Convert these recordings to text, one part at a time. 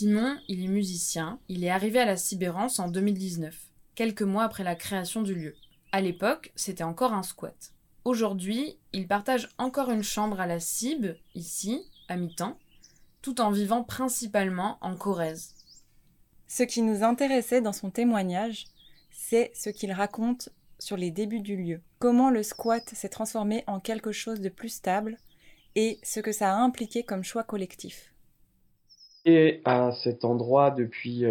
Simon, il est musicien. Il est arrivé à la Sibérance en 2019, quelques mois après la création du lieu. À l'époque, c'était encore un squat. Aujourd'hui, il partage encore une chambre à la Cib, ici, à mi-temps, tout en vivant principalement en Corrèze. Ce qui nous intéressait dans son témoignage, c'est ce qu'il raconte sur les débuts du lieu. Comment le squat s'est transformé en quelque chose de plus stable et ce que ça a impliqué comme choix collectif. Et à cet endroit depuis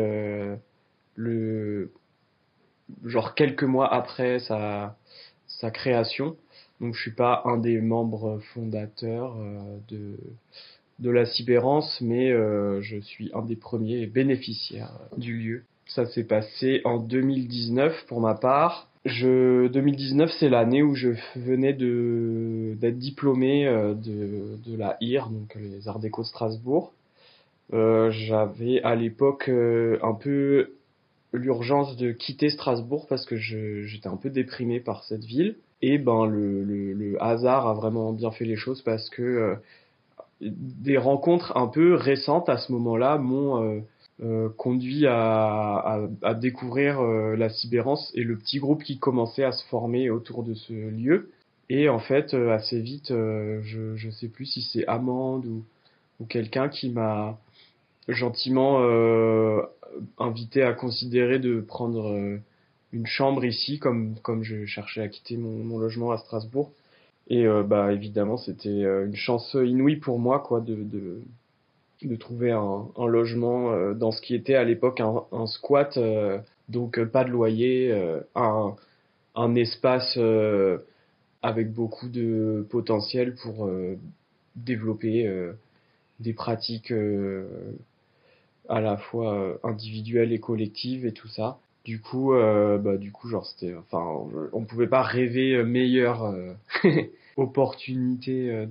quelques mois après sa création. Donc je suis pas un des membres fondateurs de la Sibérance, mais je suis un des premiers bénéficiaires du lieu. Ça s'est passé en 2019 pour ma part. 2019, c'est l'année où je venais d'être diplômé de la IR, donc les Arts Déco de Strasbourg. J'avais à l'époque un peu l'urgence de quitter Strasbourg parce que j'étais un peu déprimé par cette ville. Et le hasard a vraiment bien fait les choses parce que des rencontres un peu récentes à ce moment-là m'ont conduit à découvrir la Sibérance et le petit groupe qui commençait à se former autour de ce lieu. Et en fait, assez vite, je sais plus si c'est Amande ou quelqu'un qui m'a gentiment invité à considérer de prendre une chambre ici, comme je cherchais à quitter mon logement à Strasbourg. Et évidemment, c'était une chance inouïe pour moi, quoi, de trouver un logement dans ce qui était à l'époque un squat, donc pas de loyer, un espace avec beaucoup de potentiel pour développer des pratiques à la fois individuelles et collectives et tout ça. Du coup, on pouvait pas rêver meilleure opportunité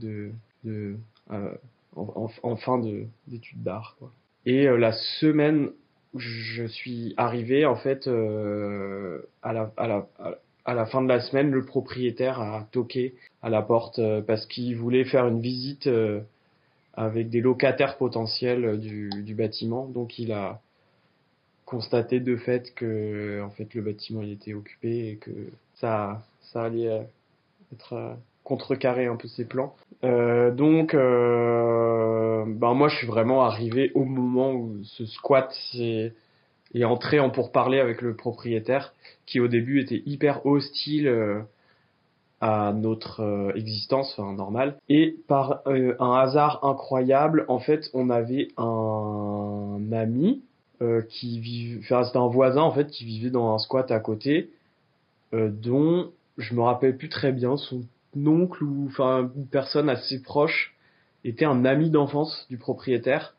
en fin d'études d'art, quoi. Et la semaine où je suis arrivé, en fait, à la fin de la semaine, le propriétaire a toqué à la porte parce qu'il voulait faire une visite avec des locataires potentiels du bâtiment. Donc il a constaté de fait que en fait le bâtiment il était occupé et que ça allait être contrecarrer un peu ses plans. Moi je suis vraiment arrivé au moment où ce squat est entré en pourparlers avec le propriétaire qui au début était hyper hostile à notre existence normale. Et par un hasard incroyable, en fait, on avait un ami c'était un voisin en fait qui vivait dans un squat à côté, dont je me rappelle plus très bien son oncle ou une personne assez proche était un ami d'enfance du propriétaire.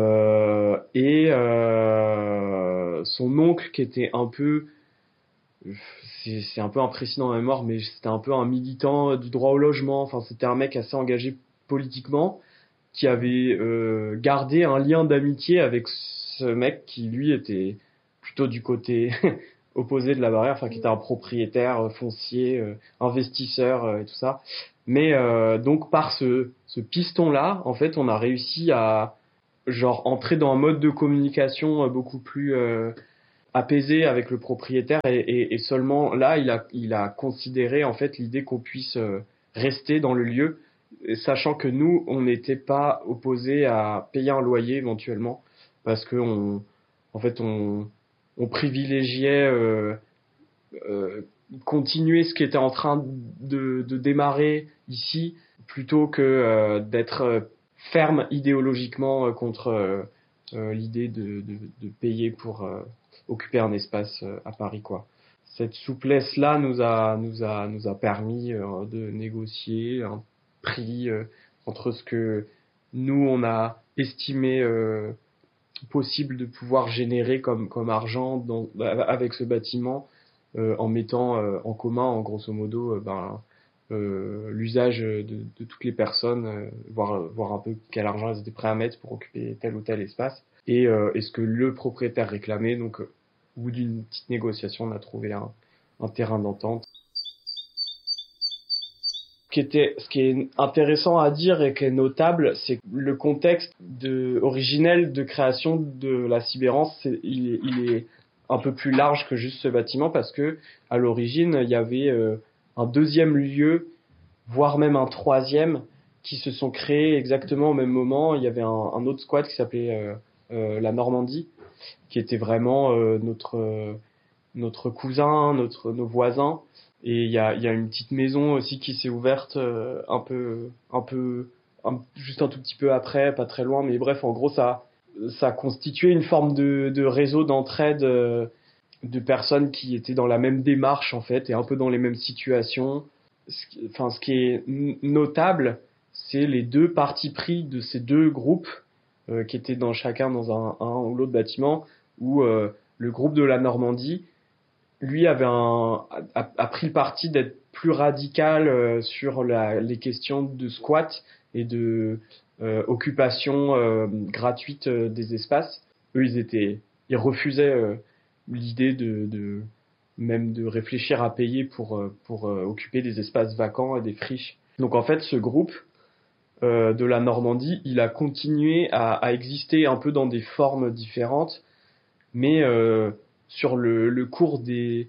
Son oncle qui était un peu c'est un peu imprécis dans ma mémoire, mais c'était un peu un militant du droit au logement. Enfin, c'était un mec assez engagé politiquement qui avait gardé un lien d'amitié avec ce mec qui lui était plutôt du côté opposé de la barrière, enfin qui était un propriétaire foncier, investisseur et tout ça. Mais donc par ce piston-là, en fait, on a réussi à entrer dans un mode de communication beaucoup plus apaisé avec le propriétaire et seulement là il a considéré en fait l'idée qu'on puisse rester dans le lieu, sachant que nous on n'était pas opposés à payer un loyer éventuellement parce que on privilégiait continuer ce qui était en train de démarrer ici plutôt que d'être ferme idéologiquement contre l'idée de payer pour occuper un espace à Paris, quoi. Cette souplesse là nous a permis de négocier un prix entre ce que nous on a estimé possible de pouvoir générer comme argent avec ce bâtiment en mettant en commun en grosso modo l'usage de toutes les personnes, voir un peu quel argent elles étaient prêts à mettre pour occuper tel ou tel espace et ce que le propriétaire réclamait. Donc au bout d'une petite négociation on a trouvé un terrain d'entente ce qui est intéressant à dire et qui est notable, c'est que le contexte originel de création de la Sibérance, il est un peu plus large que juste ce bâtiment, parce que à l'origine, il y avait un deuxième lieu, voire même un troisième, qui se sont créés exactement au même moment. Il y avait un autre squat qui s'appelait la Normandie, qui était vraiment notre cousin, nos voisins. Et il y a une petite maison aussi qui s'est ouverte juste un tout petit peu après, pas très loin, mais bref, en gros, ça constituait une forme de réseau d'entraide de personnes qui étaient dans la même démarche, en fait, et un peu dans les mêmes situations. Ce qui est notable, c'est les deux partis pris de ces deux groupes qui étaient chacun dans un ou l'autre bâtiment, où le groupe de la Normandie, lui, a pris le parti d'être plus radical sur les questions de squat et de occupation gratuite des espaces. Eux, ils refusaient l'idée même de réfléchir à payer pour occuper des espaces vacants et des friches. Donc en fait, ce groupe de la Normandie, il a continué à exister un peu dans des formes différentes, mais sur le cours des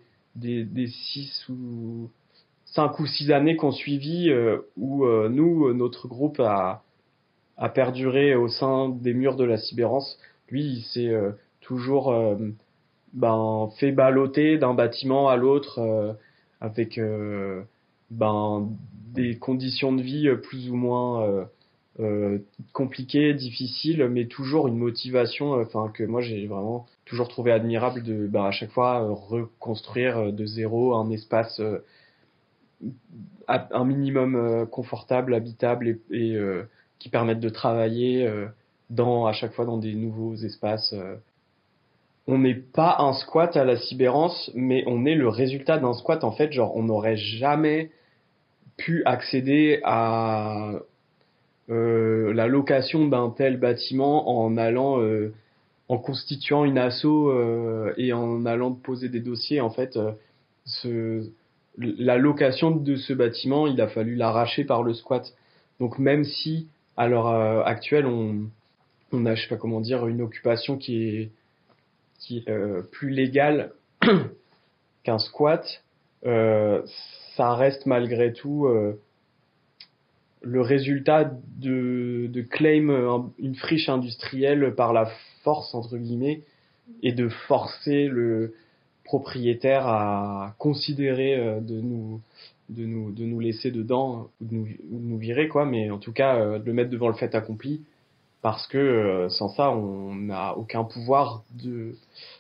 5 ou 6 années qu'on suivi, où notre groupe a perduré au sein des murs de la Sibérance. Lui, il s'est toujours fait balloter d'un bâtiment à l'autre avec des conditions de vie plus ou moins compliquées, difficiles, mais toujours une motivation que moi j'ai vraiment toujours trouvé admirable de à chaque fois reconstruire de zéro un espace un minimum confortable, habitable et qui permette de travailler à chaque fois dans des nouveaux espaces. On n'est pas un squat à la Sibérance, mais on est le résultat d'un squat. En fait, genre on n'aurait jamais pu accéder à la location d'un tel bâtiment en constituant une asso et en allant poser des dossiers. En fait, la location de ce bâtiment, il a fallu l'arracher par le squat. Donc même si à l'heure actuelle on a, je sais pas comment dire, une occupation qui est plus légale qu'un squat, ça reste malgré tout le résultat de claim une friche industrielle par la force, entre guillemets, et de forcer le propriétaire à considérer de nous laisser dedans ou de nous virer, quoi, mais en tout cas de le mettre devant le fait accompli, parce que sans ça on n'a aucun pouvoir de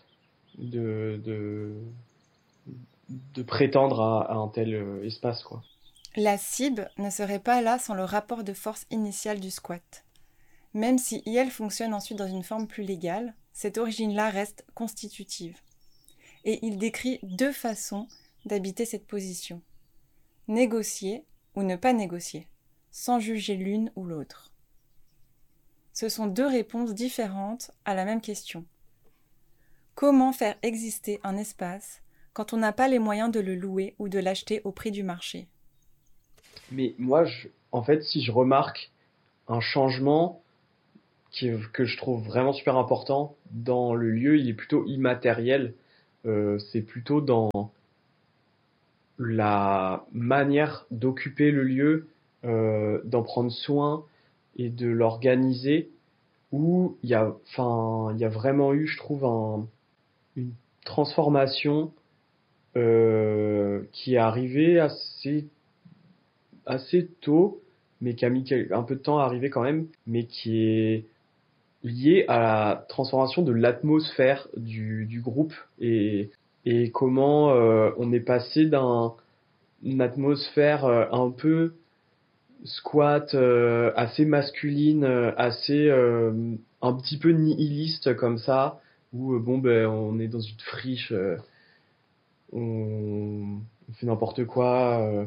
prétendre à un tel espace, quoi. La CIB ne serait pas là sans le rapport de force initial du squat. Même si IL fonctionne ensuite dans une forme plus légale, cette origine-là reste constitutive. Et il décrit 2 façons d'habiter cette position. Négocier ou ne pas négocier, sans juger l'une ou l'autre. Ce sont 2 réponses différentes à la même question. Comment faire exister un espace quand on n'a pas les moyens de le louer ou de l'acheter au prix du marché ? Mais moi, en fait, si je remarque un changement que je trouve vraiment super important dans le lieu, il est plutôt immatériel. C'est plutôt dans la manière d'occuper le lieu, d'en prendre soin et de l'organiser, où il y a vraiment eu, je trouve, une transformation qui est arrivée assez tôt, mais qui a mis un peu de temps à arriver quand même, mais qui est liée à la transformation de l'atmosphère du groupe et comment on est passé d'une atmosphère un peu squat, assez masculine, assez un petit peu nihiliste comme ça, où on est dans une friche, on fait n'importe quoi.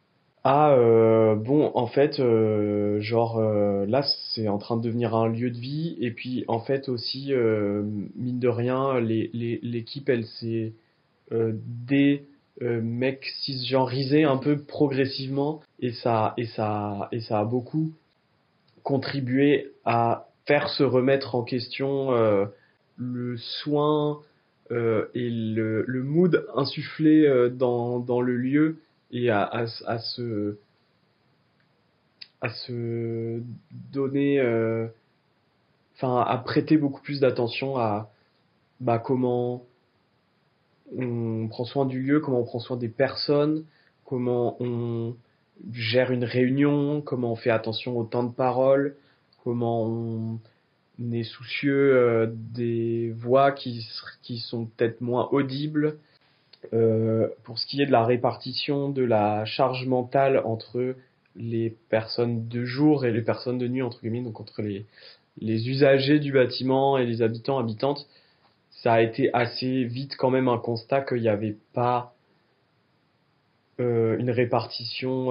En fait, là, c'est en train de devenir un lieu de vie. Et puis, en fait, aussi, mine de rien, l'équipe, elle s'est mec cisgenrisé un peu progressivement, et ça a beaucoup contribué à faire se remettre en question le soin et le mood insufflé dans le lieu, et à se donner, à prêter beaucoup plus d'attention à comment on prend soin du lieu, comment on prend soin des personnes, comment on gère une réunion, comment on fait attention au temps de parole, comment on est soucieux des voix qui sont peut-être moins audibles. Pour ce qui est de la répartition de la charge mentale entre les personnes de jour et les personnes de nuit, entre guillemets, donc entre les usagers du bâtiment et les habitants, habitantes, ça a été assez vite quand même un constat qu'il n'y avait pas une répartition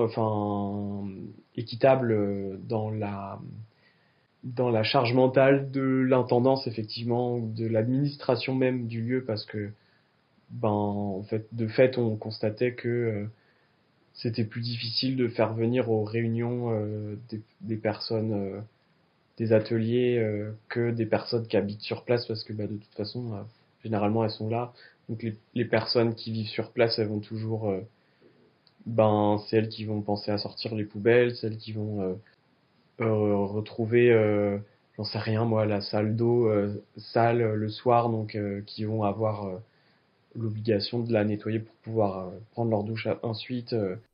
équitable dans la charge mentale de l'intendance, effectivement, de l'administration même du lieu, parce que en fait, on constatait que c'était plus difficile de faire venir aux réunions des personnes des ateliers que des personnes qui habitent sur place, parce que de toute façon généralement elles sont là, donc les personnes qui vivent sur place, elles vont toujours c'est elles qui vont penser à sortir les poubelles, celles qui vont retrouver j'en sais rien moi, la salle d'eau sale le soir, donc qui vont avoir l'obligation de la nettoyer pour pouvoir prendre leur douche ensuite.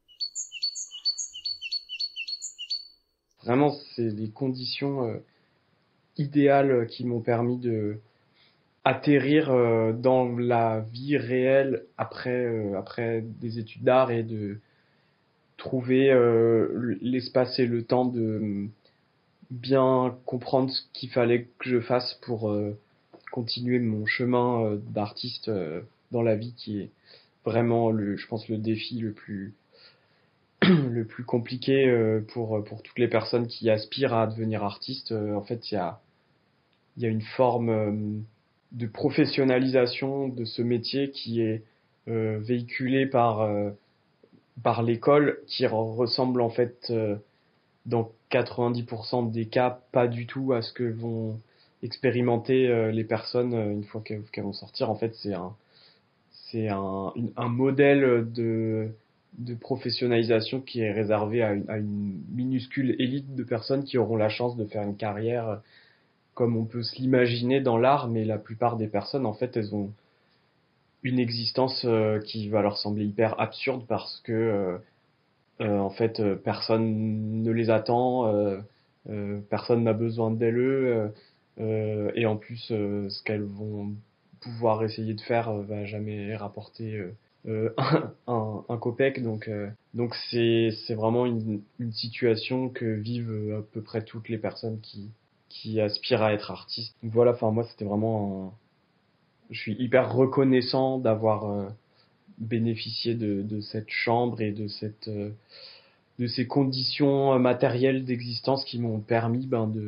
Vraiment, c'est les conditions idéales qui m'ont permis de atterrir dans la vie réelle après des études d'art, et de trouver l'espace et le temps de bien comprendre ce qu'il fallait que je fasse pour continuer mon chemin d'artiste dans la vie, qui est vraiment je pense le défi le plus le plus compliqué pour toutes les personnes qui aspirent à devenir artistes. En fait, il y a une forme de professionnalisation de ce métier qui est véhiculée par l'école, qui ressemble en fait dans 90% des cas pas du tout à ce que vont expérimenter les personnes une fois qu'elles vont sortir. En fait, c'est un modèle de professionnalisation qui est réservé à une minuscule élite de personnes qui auront la chance de faire une carrière comme on peut se l'imaginer dans l'art, mais la plupart des personnes, en fait, elles ont une existence qui va leur sembler hyper absurde, parce que en fait personne ne les attend, personne n'a besoin d'elles, et en plus ce qu'elles vont pouvoir essayer de faire va jamais rapporter un copec, donc c'est vraiment une situation que vivent à peu près toutes les personnes qui aspirent à être artistes. Donc voilà, moi c'était vraiment je suis hyper reconnaissant d'avoir bénéficié de cette chambre et de ces conditions matérielles d'existence qui m'ont permis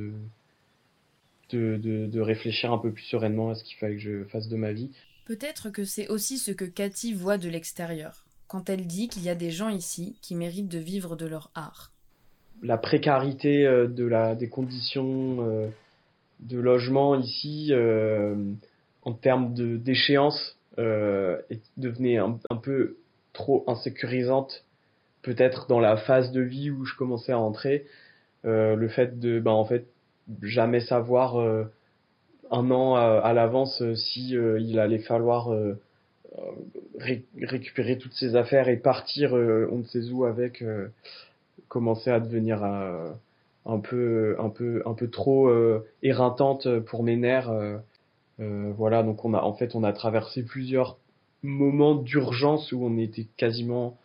de réfléchir un peu plus sereinement à ce qu'il fallait que je fasse de ma vie. Peut-être que c'est aussi ce que Cathy voit de l'extérieur, quand elle dit qu'il y a des gens ici qui méritent de vivre de leur art. La précarité des conditions de logement ici, en termes d'échéance, devenait un peu trop insécurisante, peut-être dans la phase de vie où je commençais à entrer. Le fait de en fait jamais savoir un an à l'avance si il allait falloir récupérer toutes ses affaires et partir on ne sait où avec, commençait à devenir un peu trop éreintante pour mes nerfs. Voilà, donc on a traversé plusieurs moments d'urgence où on était quasiment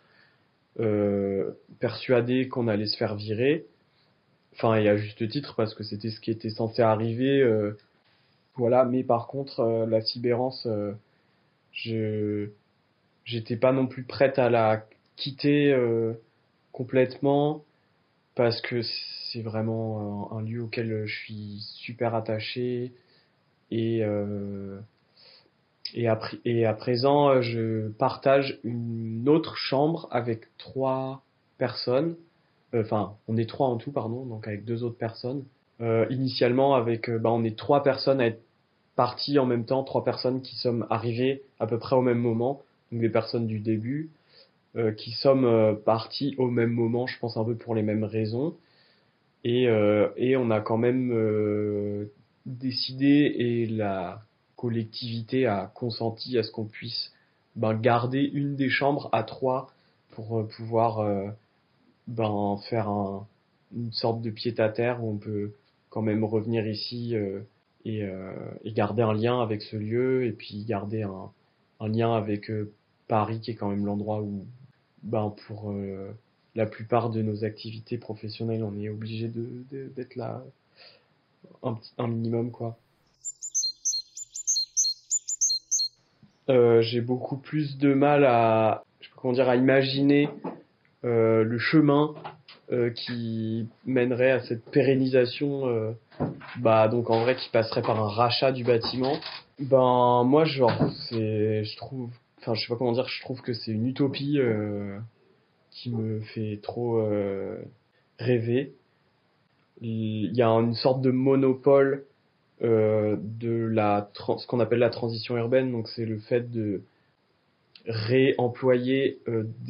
persuadé qu'on allait se faire virer. Et à juste titre, parce que c'était ce qui était censé arriver. Voilà, mais par contre, la Sibérance, j'étais pas non plus prête à la quitter complètement, parce que c'est vraiment un lieu auquel je suis super attaché, et Et à présent, je partage une autre chambre avec 3 personnes. Enfin, on est 3 en tout, pardon, donc avec 2 autres personnes. Initialement, on est 3 personnes à être parties en même temps, 3 personnes qui sommes arrivées à peu près au même moment, donc des personnes du début, qui sommes parties au même moment, je pense un peu pour les mêmes raisons. Et on a quand même décidé, et la collectivité a consenti à ce qu'on puisse garder une des chambres à 3 pour pouvoir faire une sorte de pied-à-terre où on peut quand même revenir ici et garder un lien avec ce lieu, et puis garder un lien avec Paris, qui est quand même l'endroit où pour la plupart de nos activités professionnelles on est obligé d'être là un minimum, quoi. J'ai beaucoup plus de mal à imaginer le chemin qui mènerait à cette pérennisation, donc en vrai qui passerait par un rachat du bâtiment. Moi je trouve que c'est une utopie qui me fait trop rêver. Il y a une sorte de monopole de ce qu'on appelle la transition urbaine, donc c'est le fait de réemployer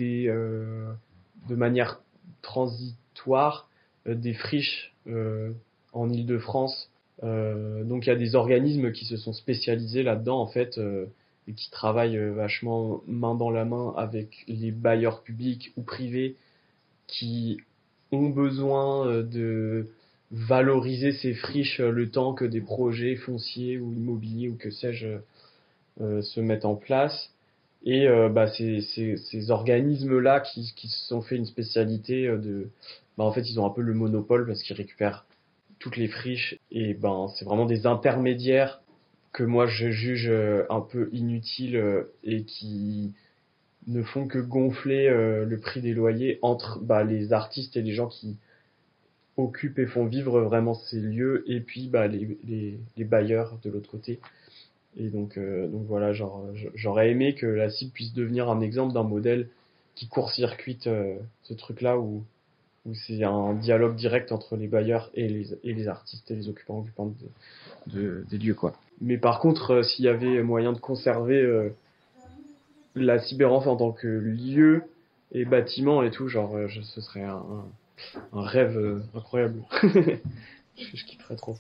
de manière transitoire des friches en Île-de-France. Donc il y a des organismes qui se sont spécialisés là-dedans en fait, et qui travaillent vachement main dans la main avec les bailleurs publics ou privés qui ont besoin de valoriser ces friches le temps que des projets fonciers ou immobiliers ou que sais-je se mettent en place. Et ces organismes-là qui se sont fait une spécialité en fait ils ont un peu le monopole parce qu'ils récupèrent toutes les friches, et c'est vraiment des intermédiaires que moi je juge un peu inutiles et qui ne font que gonfler le prix des loyers entre les artistes et les gens qui occupent et font vivre vraiment ces lieux, et puis les bailleurs de l'autre côté. Et donc voilà, j'aurais aimé que la cible puisse devenir un exemple d'un modèle qui court-circuite ce truc-là, où c'est un dialogue direct entre les bailleurs et les artistes et les occupants des lieux, quoi. Mais par contre, s'il y avait moyen de conserver la Sibérance en tant que lieu et bâtiment et tout, ce serait un rêve incroyable. Je kifferais trop.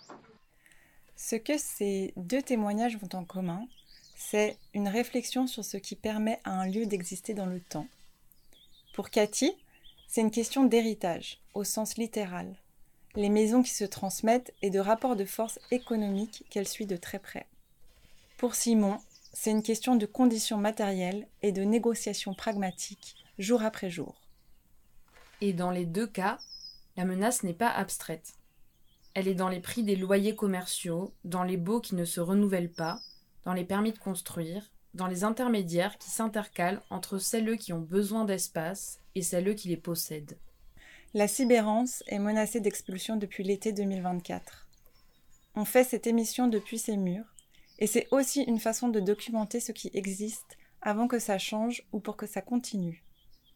Ce que ces 2 témoignages ont en commun, c'est une réflexion sur ce qui permet à un lieu d'exister dans le temps. Pour Cathy, c'est une question d'héritage, au sens littéral, les maisons qui se transmettent et de rapports de force économiques qu'elle suit de très près. Pour Simon, c'est une question de conditions matérielles et de négociations pragmatiques, jour après jour. Et dans les 2 cas, la menace n'est pas abstraite. Elle est dans les prix des loyers commerciaux, dans les baux qui ne se renouvellent pas, dans les permis de construire, dans les intermédiaires qui s'intercalent entre celles qui ont besoin d'espace et celles qui les possèdent. La Sibérance est menacée d'expulsion depuis l'été 2024. On fait cette émission depuis ces murs, et c'est aussi une façon de documenter ce qui existe avant que ça change ou pour que ça continue.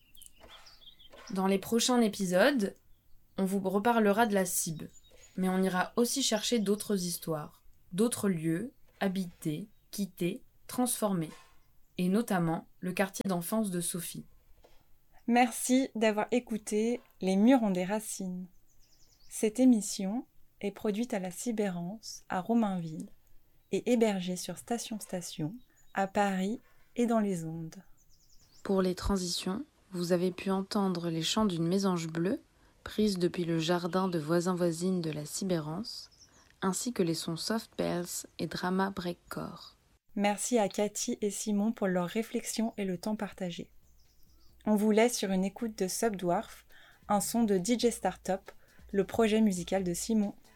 Dans les prochains épisodes, on vous reparlera de la Cib, mais on ira aussi chercher d'autres histoires, d'autres lieux, habités, quittés, transformés, et notamment le quartier d'enfance de Sophie. Merci d'avoir écouté Les murs ont des racines. Cette émission est produite à la Sibérance, à Romainville, et hébergée sur Station Station, à Paris et dans les ondes. Pour les transitions, vous avez pu entendre les chants d'une mésange bleue, prise depuis le jardin de voisins-voisines de la Sibérance, ainsi que les sons soft bells et drama breakcore. Merci à Cathy et Simon pour leurs réflexions et le temps partagé. On vous laisse sur une écoute de Subdwarf, un son de DJ Startup, le projet musical de Simon.